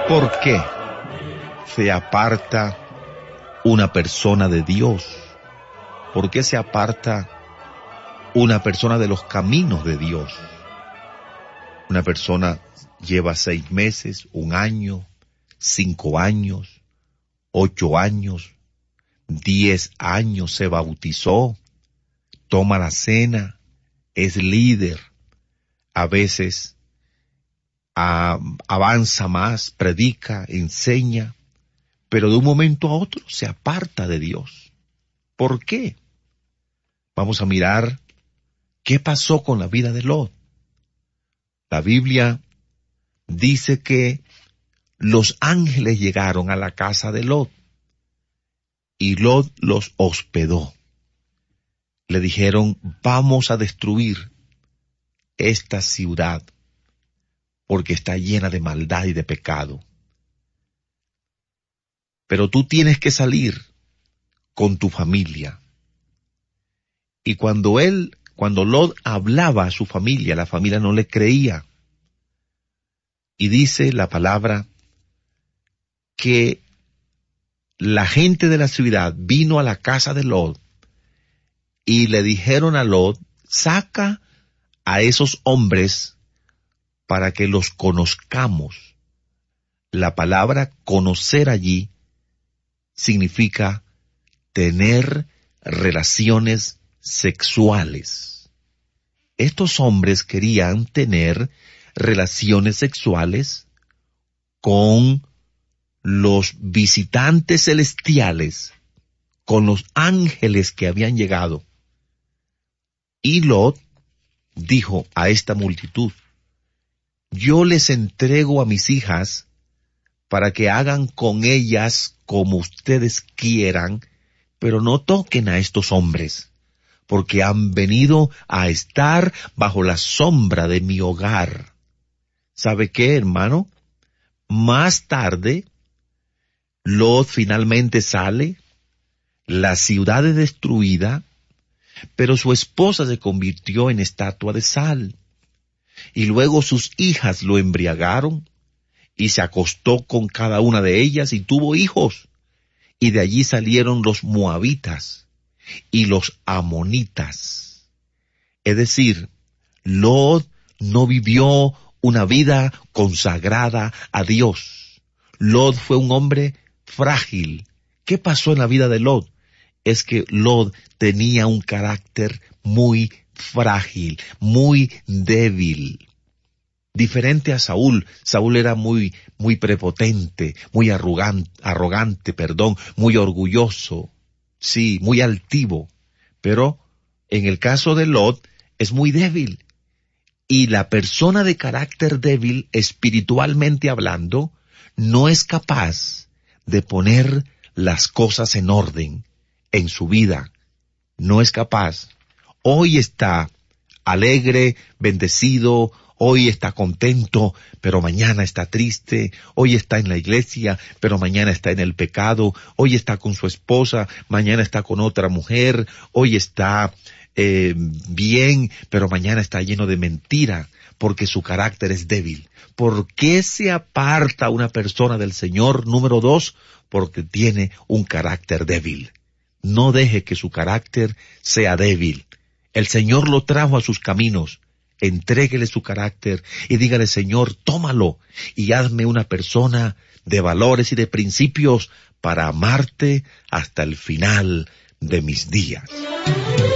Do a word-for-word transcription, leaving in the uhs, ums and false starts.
¿Por qué se aparta una persona de Dios? ¿Por qué se aparta una persona de los caminos de Dios? Una persona lleva seis meses, un año, cinco años, ocho años, diez años, se bautizó, toma la cena, es líder, a veces a, avanza más, predica, enseña, pero de un momento a otro se aparta de Dios. ¿Por qué? Vamos a mirar qué pasó con la vida de Lot. La Biblia dice que los ángeles llegaron a la casa de Lot y Lot los hospedó. Le dijeron, vamos a destruir esta ciudad porque está llena de maldad y de pecado. Pero tú tienes que salir con tu familia. Y cuando él, cuando Lot hablaba a su familia, la familia no le creía. Y dice la palabra que la gente de la ciudad vino a la casa de Lot y le dijeron a Lot, saca a esos hombres para que los conozcamos. La palabra conocer allí significa tener relaciones sexuales. Estos hombres querían tener relaciones sexuales con los visitantes celestiales, con los ángeles que habían llegado. Y Lot dijo a esta multitud, yo les entrego a mis hijas para que hagan con ellas como ustedes quieran, pero no toquen a estos hombres, porque han venido a estar bajo la sombra de mi hogar. ¿Sabe qué, hermano? Más tarde, Lot finalmente sale, la ciudad es destruida, pero su esposa se convirtió en estatua de sal. Y luego sus hijas lo embriagaron, y se acostó con cada una de ellas y tuvo hijos. Y de allí salieron los moabitas y los amonitas. Es decir, Lot no vivió una vida consagrada a Dios. Lot fue un hombre frágil. ¿Qué pasó en la vida de Lot? Es que Lot tenía un carácter muy frágil, muy débil. Diferente a Saúl. Saúl era muy, muy prepotente, muy arrogante, arrogante, perdón, muy orgulloso, sí, muy altivo. Pero en el caso de Lot es muy débil. Y la persona de carácter débil, espiritualmente hablando, no es capaz de poner las cosas en orden en su vida. No es capaz. Hoy está alegre, bendecido, hoy está contento, pero mañana está triste. Hoy está en la iglesia, pero mañana está en el pecado. Hoy está con su esposa, mañana está con otra mujer. Hoy está eh, bien, pero mañana está lleno de mentira, porque su carácter es débil. ¿Por qué se aparta una persona del Señor? Número dos, porque tiene un carácter débil. No deje que su carácter sea débil. El Señor lo trajo a sus caminos. Entréguele su carácter y dígale, Señor, tómalo y hazme una persona de valores y de principios para amarte hasta el final de mis días.